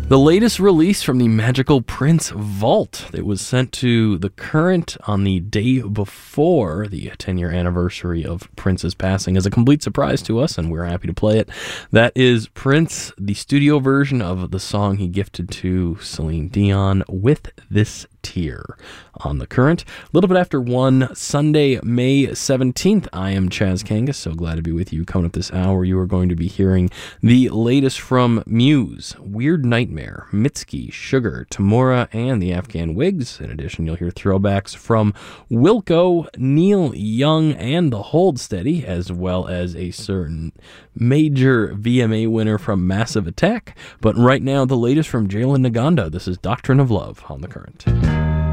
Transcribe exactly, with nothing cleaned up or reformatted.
The latest release from the Magical Prince Vault. It was sent to The Current on the day before the ten-year anniversary of Prince's passing as a complete surprise to us, and we're happy to play it. That is Prince, the studio version of the song he gifted to Celine Dion, With This Tear, on The Current. A little bit after one, Sunday, May seventeenth. I am Chaz Kangas, so glad to be with you. Coming up this hour, you are going to be hearing the latest from Muse, Weird Nightmare, Mitski, Sugar, Tamura, and the Afghan Wigs. In addition, you'll hear throwbacks from Wilco, Neil Young, and the Hold Steady, as well as a certain major V M A winner from Massive Attack. But right now, the latest from Jalen Naganda. This is Doctrine of Love on The Current.